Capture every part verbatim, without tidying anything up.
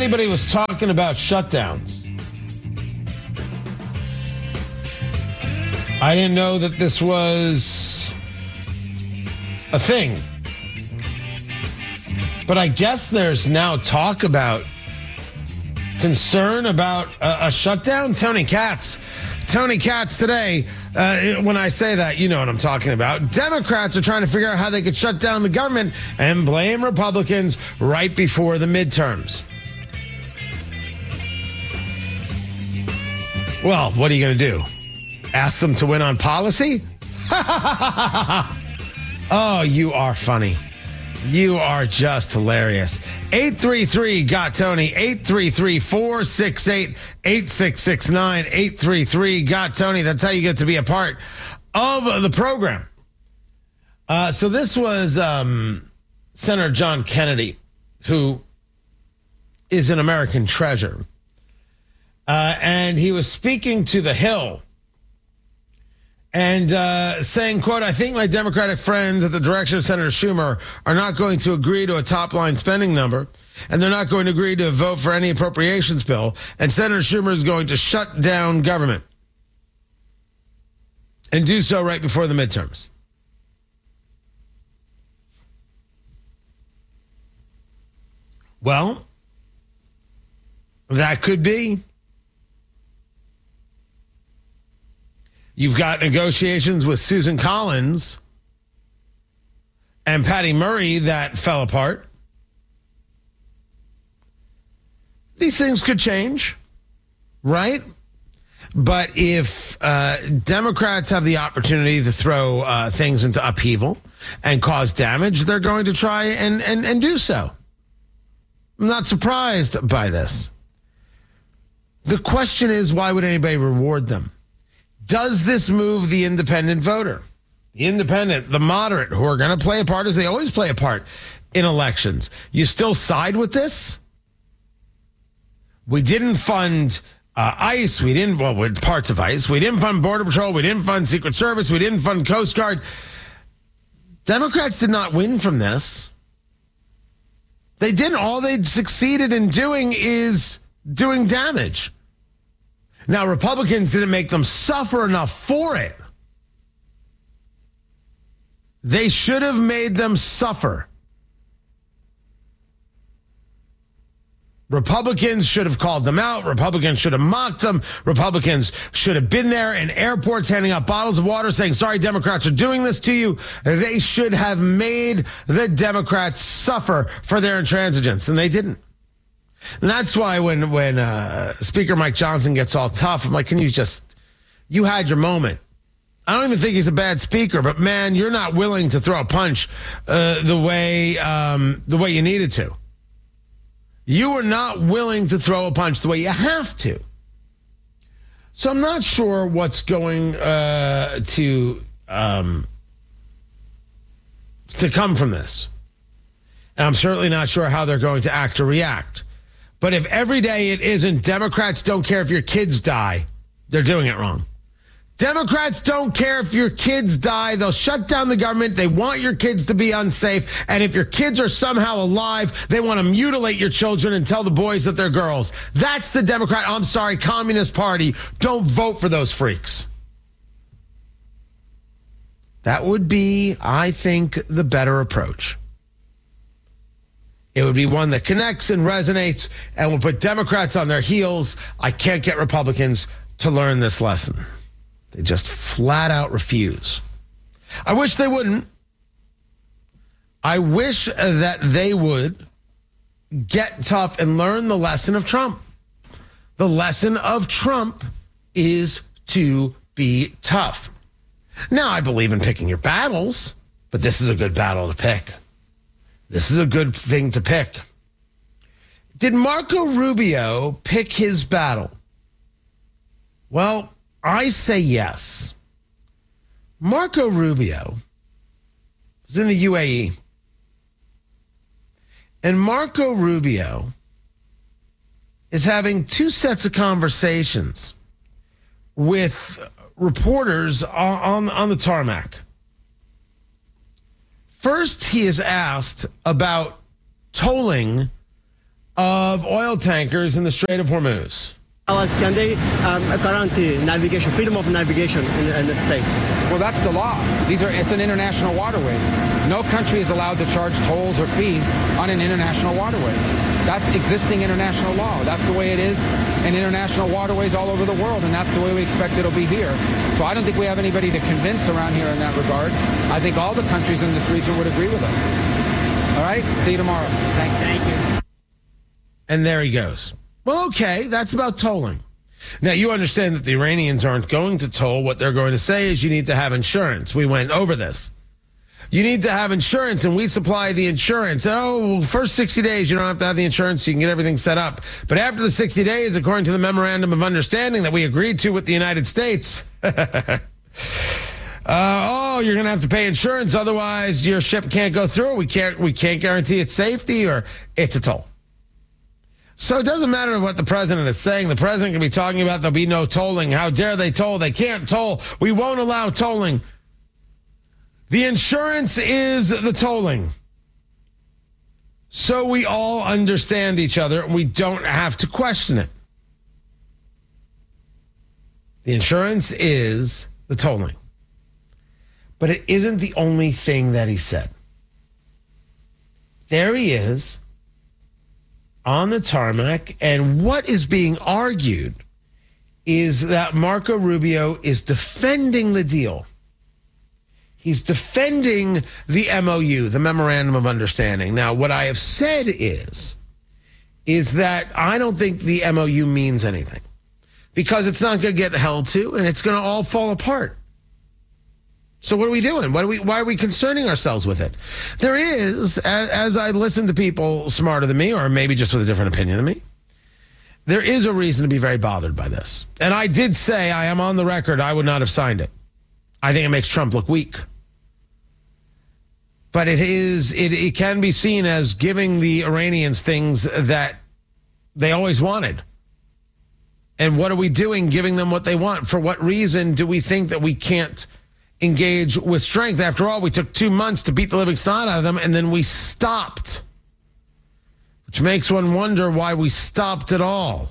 anybody was talking about shutdowns. I didn't know that this was a thing. But I guess there's now talk about concern about a, a shutdown. Tony Katz. Tony Katz today, uh, when I say that, you know what I'm talking about. Democrats are trying to figure out how they could shut down the government and blame Republicans right before the midterms. Well, what are you going to do? Ask them to win on policy? Oh, you are funny. You are just hilarious. eight three three, got Tony. eight three three, four six eight, eight six six nine. eight three three, got Tony. That's how you get to be a part of the program. Uh, so this was um, Senator John Kennedy, who is an American treasure. Uh, and he was speaking to the Hill and uh, saying, quote, I think my Democratic friends at the direction of Senator Schumer are not going to agree to a top-line spending number, and they're not going to agree to vote for any appropriations bill, and Senator Schumer is going to shut down government and do so right before the midterms. Well, that could be. You've got negotiations with Susan Collins and Patty Murray that fell apart. These things could change, right? But if uh, Democrats have the opportunity to throw uh, things into upheaval and cause damage, they're going to try and, and, and do so. I'm not surprised by this. The question is, why would anybody reward them? Does this move the independent voter? The independent, the moderate, who are going to play a part, as they always play a part in elections. You still side with this? We didn't fund uh, ICE. We didn't, well, with parts of ICE. We didn't fund Border Patrol. We didn't fund Secret Service. We didn't fund Coast Guard. Democrats did not win from this. They didn't. All they succeeded in doing is doing damage. Now, Republicans didn't make them suffer enough for it. They should have made them suffer. Republicans should have called them out. Republicans should have mocked them. Republicans should have been there in airports handing out bottles of water saying, sorry, Democrats are doing this to you. They should have made the Democrats suffer for their intransigence, and they didn't. And that's why when when uh, Speaker Mike Johnson gets all tough, I'm like, can you just, you had your moment. I don't even think he's a bad speaker, but man, you're not willing to throw a punch uh, the way um, the way you needed to. You are not willing to throw a punch the way you have to. So I'm not sure what's going uh, to um, to come from this. And I'm certainly not sure how they're going to act or react. But if every day it isn't, Democrats don't care if your kids die, they're doing it wrong. Democrats don't care if your kids die. They'll shut down the government. They want your kids to be unsafe. And if your kids are somehow alive, they want to mutilate your children and tell the boys that they're girls. That's the Democrat, I'm sorry, Communist Party. Don't vote for those freaks. That would be, I think, the better approach. It would be one that connects and resonates and will put Democrats on their heels. I can't get Republicans to learn this lesson. They just flat out refuse. I wish they wouldn't. I wish that they would get tough and learn the lesson of Trump. The lesson of Trump is to be tough. Now, I believe in picking your battles, but this is a good battle to pick. This is a good thing to pick. Did Marco Rubio pick his battle? Well, I say yes. Marco Rubio is in the U A E. And Marco Rubio is having two sets of conversations with reporters on, on, on the tarmac. First, he is asked about tolling of oil tankers in the Strait of Hormuz. Can they um, guarantee navigation, freedom of navigation in, in the state? Well, that's the law. These are it's an international waterway. No country is allowed to charge tolls or fees on an international waterway. That's existing international law. That's the way it is in international waterways all over the world, and that's the way we expect it'll be here. So I don't think we have anybody to convince around here in that regard. I think all the countries in this region would agree with us. All right? See you tomorrow. Thank, thank you. And there he goes. Well, okay, that's about tolling. Now, you understand that the Iranians aren't going to toll. What they're going to say is you need to have insurance. We went over this. You need to have insurance, and we supply the insurance. Oh, well, first sixty days, you don't have to have the insurance. You can get everything set up. But after the sixty days, according to the memorandum of understanding that we agreed to with the United States, uh, oh, you're going to have to pay insurance. Otherwise, your ship can't go through. We can't, we can't guarantee its safety, or it's a toll. So it doesn't matter what the president is saying. The president can be talking about there'll be no tolling. How dare they toll? They can't toll. We won't allow tolling. The insurance is the tolling. So we all understand each other and we don't have to question it. The insurance is the tolling. But it isn't the only thing that he said. There he is on the tarmac, and what is being argued is that Marco Rubio is defending the deal. He's defending the M O U, the Memorandum of Understanding. Now, what I have said is, is that I don't think the M O U means anything because it's not going to get held to, and it's going to all fall apart. So what are we doing? What are we, why are we concerning ourselves with it? There is, as, as I listen to people smarter than me, or maybe just with a different opinion than me, there is a reason to be very bothered by this. And I did say, I am on the record, I would not have signed it. I think it makes Trump look weak. But it is, it, it can be seen as giving the Iranians things that they always wanted. And what are we doing giving them what they want? For what reason do we think that we can't engage with strength? After all, we took two months to beat the living snot out of them, and then we stopped. Which makes one wonder why we stopped at all.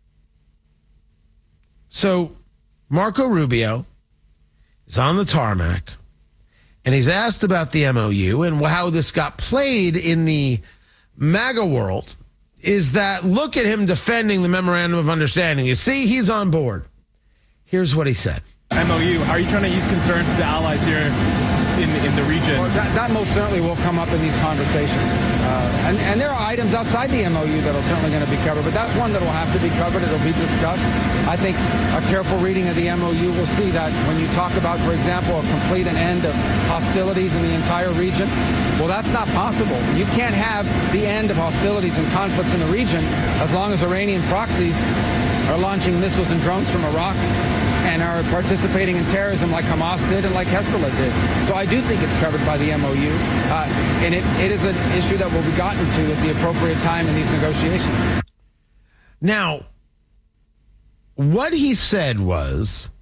So Marco Rubio is on the tarmac, and he's asked about the M O U and how this got played in the MAGA world. Is that, look at him defending the Memorandum of Understanding. You see, he's on board. Here's what he said. M O U, are you trying to ease concerns to allies here in, in the region? Well, that, that most certainly will come up in these conversations. Uh, and, and there are items outside the M O U that are certainly going to be covered, but that's one that will have to be covered. It'll be discussed. I think a careful reading of the M O U will see that when you talk about, for example, a complete and end of hostilities in the entire region, well, that's not possible. You can't have the end of hostilities and conflicts in the region as long as Iranian proxies are launching missiles and drones from Iraq and are participating in terrorism like Hamas did and like Hezbollah did. So I do think it's covered by the M O U, uh, and it, it is an issue that will be gotten to at the appropriate time in these negotiations. Now, what he said was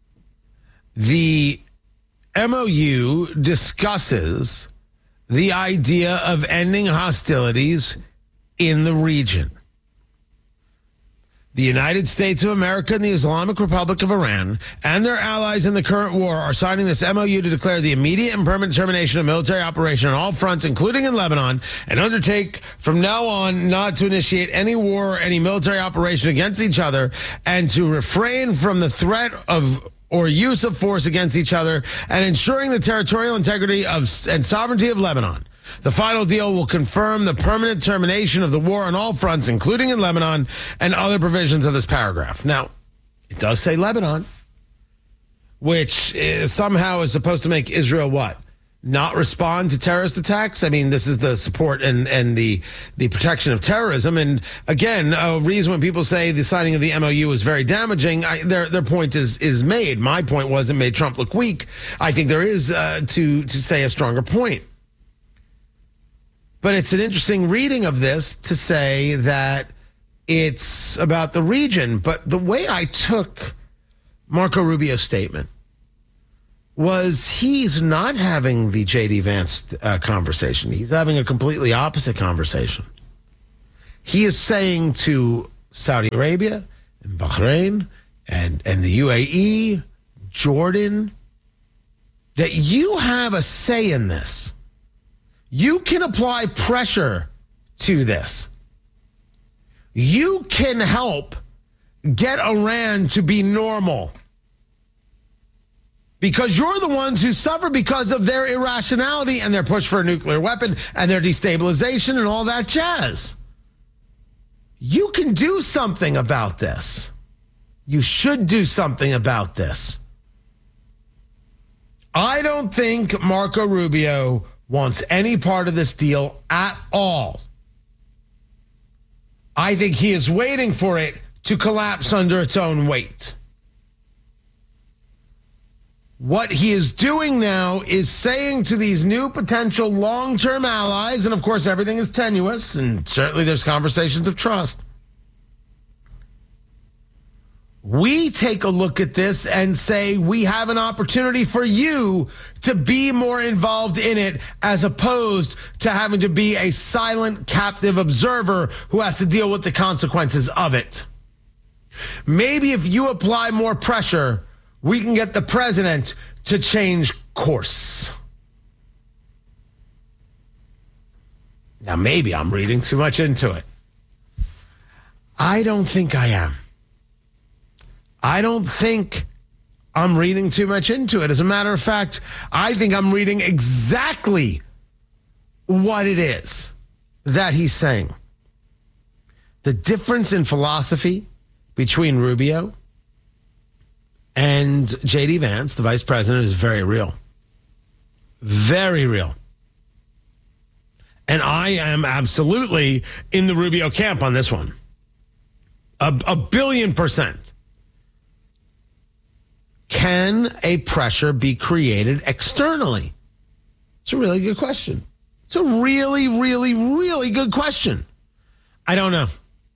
the M O U discusses the idea of ending hostilities in the region. The United States of America and the Islamic Republic of Iran and their allies in the current war are signing this M O U to declare the immediate and permanent termination of military operation on all fronts, including in Lebanon, and undertake from now on not to initiate any war or any military operation against each other, and to refrain from the threat of or use of force against each other, and ensuring the territorial integrity of and sovereignty of Lebanon. The final deal will confirm the permanent termination of the war on all fronts, including in Lebanon, and other provisions of this paragraph. Now, it does say Lebanon, which is somehow is supposed to make Israel what? Not respond to terrorist attacks? I mean, this is the support and, and the, the protection of terrorism. And again, a reason when people say the signing of the M O U is very damaging, I, their their point is is made. My point was it made Trump look weak. I think there is, uh, to to say, a stronger point. But it's an interesting reading of this to say that it's about the region. But the way I took Marco Rubio's statement was he's not having the J D Vance uh, conversation. He's having a completely opposite conversation. He is saying to Saudi Arabia and Bahrain and, and the U A E, Jordan, that you have a say in this. You can apply pressure to this. You can help get Iran to be normal. Because you're the ones who suffer because of their irrationality and their push for a nuclear weapon and their destabilization and all that jazz. You can do something about this. You should do something about this. I don't think Marco Rubio wants any part of this deal at all. I think he is waiting for it to collapse under its own weight. What he is doing now is saying to these new potential long-term allies, and of course everything is tenuous, and certainly there's conversations of trust. We take a look at this and say we have an opportunity for you to be more involved in it as opposed to having to be a silent captive observer who has to deal with the consequences of it. Maybe if you apply more pressure, we can get the president to change course. Now, maybe I'm reading too much into it. I don't think I am. I don't think I'm reading too much into it. As a matter of fact, I think I'm reading exactly what it is that he's saying. The difference in philosophy between Rubio and J D Vance, the vice president, is very real. Very real. And I am absolutely in the Rubio camp on this one. A, a billion percent. Can a pressure be created externally? It's a really good question. It's a really, really, really good question. I don't know.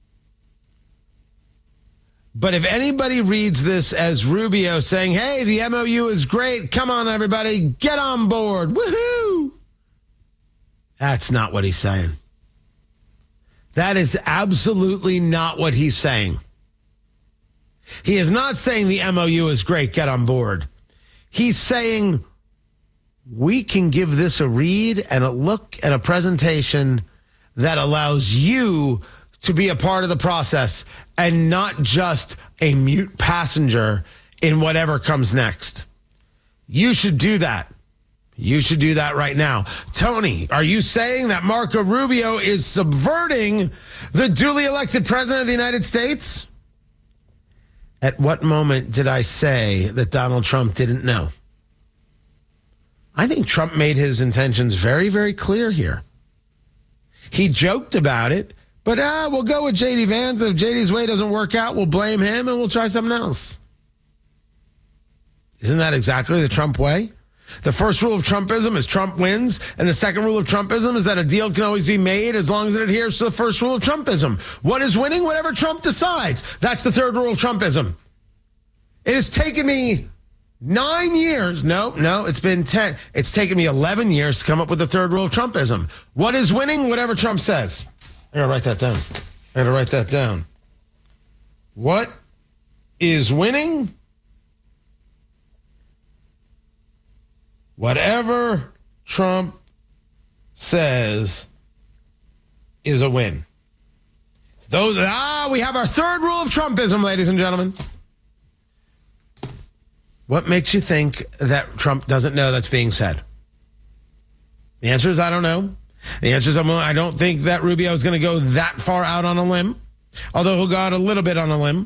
But if anybody reads this as Rubio saying, hey, the M O U is great, come on, everybody, get on board, woohoo! That's not what he's saying. That is absolutely not what he's saying. He is not saying the M O U is great, get on board. He's saying we can give this a read and a look and a presentation that allows you to be a part of the process and not just a mute passenger in whatever comes next. You should do that. You should do that right now. Tony, are you saying that Marco Rubio is subverting the duly elected president of the United States? At what moment did I say that Donald Trump didn't know? I think Trump made his intentions very, very clear here. He joked about it, but ah, we'll go with J D Vance. If J D's way doesn't work out, we'll blame him and we'll try something else. Isn't that exactly the Trump way? The first rule of Trumpism is Trump wins, and the second rule of Trumpism is that a deal can always be made as long as it adheres to the first rule of Trumpism. What is winning? Whatever Trump decides. That's the third rule of Trumpism. It has taken me nine years. No, no, it's been ten. It's taken me eleven years to come up with the third rule of Trumpism. What is winning? Whatever Trump says. I gotta write that down. I gotta write that down. What is winning? Whatever Trump says is a win. Those, ah, we have our third rule of Trumpism, ladies and gentlemen. What makes you think that Trump doesn't know that's being said? The answer is I don't know. The answer is I don't think that Rubio is going to go that far out on a limb, although he'll go out a little bit on a limb.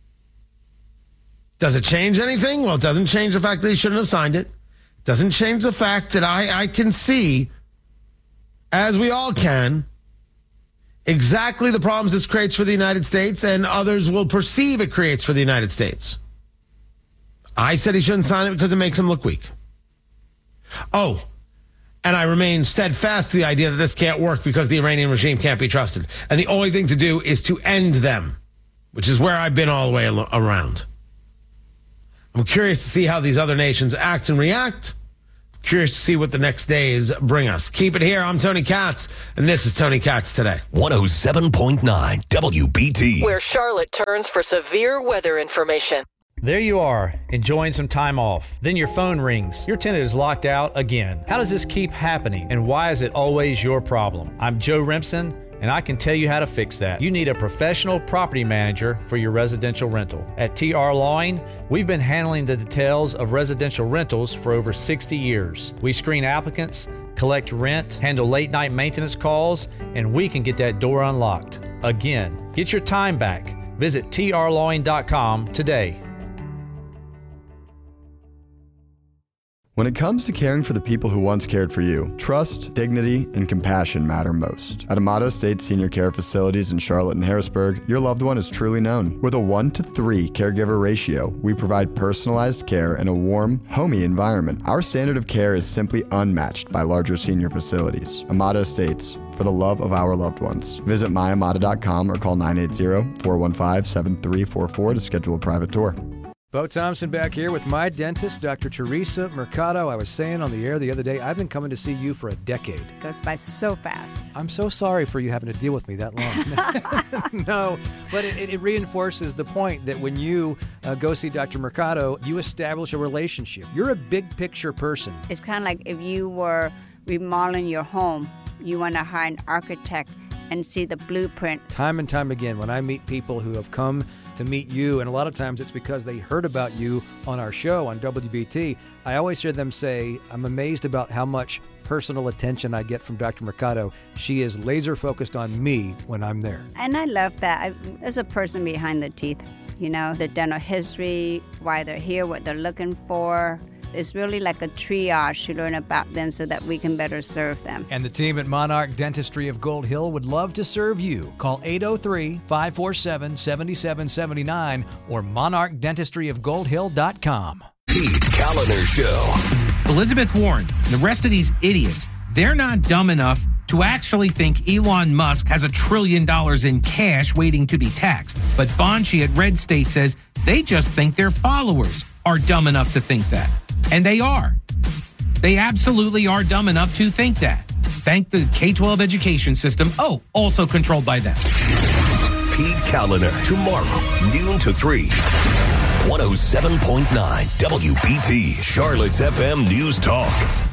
Does it change anything? Well, it doesn't change the fact that he shouldn't have signed it. It doesn't change the fact that I, I can see, as we all can, exactly the problems this creates for the United States, and others will perceive it creates for the United States. I said he shouldn't sign it because it makes him look weak. Oh, and I remain steadfast to the idea that this can't work because the Iranian regime can't be trusted. And the only thing to do is to end them, which is where I've been all the way around. I'm curious to see how these other nations act and react. Curious to see what the next days bring us. Keep it here. I'm Tony Katz, and this is Tony Katz Today. one oh seven point nine W B T. Where Charlotte turns for severe weather information. There you are, enjoying some time off. Then your phone rings. Your tenant is locked out again. How does this keep happening, and why is it always your problem? I'm Joe Remsen, and I can tell you how to fix that. You need a professional property manager for your residential rental. At T R Lawing, we've been handling the details of residential rentals for over sixty years. We screen applicants, collect rent, handle late night maintenance calls, and we can get that door unlocked. Again, get your time back. Visit T R lawing dot com today. When it comes to caring for the people who once cared for you, trust, dignity, and compassion matter most. At Amato State Senior Care Facilities in Charlotte and Harrisburg, your loved one is truly known. With a one to three caregiver ratio, we provide personalized care in a warm, homey environment. Our standard of care is simply unmatched by larger senior facilities. Amato Estates, for the love of our loved ones. Visit my amata dot com or call nine eight zero, four one five, seven three four four to schedule a private tour. Bo Thompson back here with my dentist, Doctor Teresa Mercado. I was saying on the air the other day, I've been coming to see you for a decade. Goes by so fast. I'm so sorry for you having to deal with me that long. No, but it, it reinforces the point that when you uh, go see Doctor Mercado, you establish a relationship. You're a big picture person. It's kind of like if you were remodeling your home, you want to hire an architect and see the blueprint. Time and time again, when I meet people who have come to meet you, and a lot of times it's because they heard about you on our show on W B T, I always hear them say, I'm amazed about how much personal attention I get from Doctor Mercado. She is laser focused on me when I'm there. And I love that. I, there's a person behind the teeth, you know, the dental history, why they're here, what they're looking for. It's really like a triage to learn about them so that we can better serve them. And the team at Monarch Dentistry of Gold Hill would love to serve you. Call eight oh three, five four seven, seven seven seven nine or monarch dentistry of gold hill dot com. Pete Kaliner Show. Elizabeth Warren and the rest of these idiots, they're not dumb enough to actually think Elon Musk has a trillion dollars in cash waiting to be taxed. But Bonchi at Red State says they just think their followers are dumb enough to think that. And they are. They absolutely are dumb enough to think that. Thank the K twelve education system. Oh, also controlled by them. Pete Kaliner, tomorrow, noon to three. one oh seven point nine W B T, Charlotte's F M News Talk.